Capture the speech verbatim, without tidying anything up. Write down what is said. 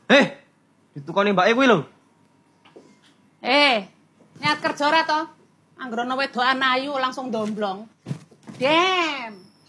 Eh, ditukoni mbake kuwi lho. Eh, niat kerja ora to? Anggere ana wedokan ayu langsung domblong. Dem.